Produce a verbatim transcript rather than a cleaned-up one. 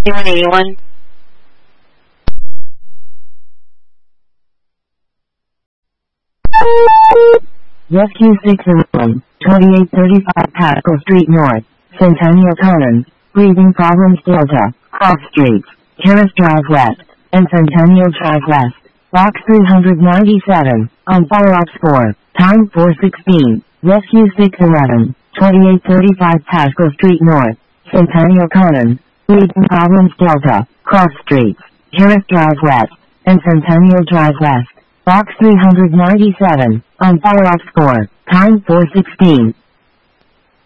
one eighty-one. Rescue six eleven, twenty-eight thirty-five Pascal Street North, Centennial Commons, breathing problems Delta, Cross Streets, Terrace Drive West, and Centennial Drive West, Box three ninety-seven, on follow-up score, time four sixteen, Rescue six eleven, twenty-eight thirty-five Pascal Street North, Centennial Commons, breathing problems Delta, Cross Streets, Terrace Drive West, and Centennial Drive West, Box three ninety-seven, on follow-up score, time four sixteen.